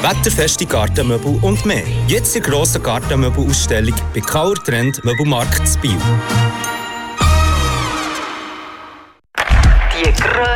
wetterfeste Gartenmöbel und mehr. Jetzt die grosse Gartenmöbelausstellung bei Kauer Trend Möbelmarkt in Biel.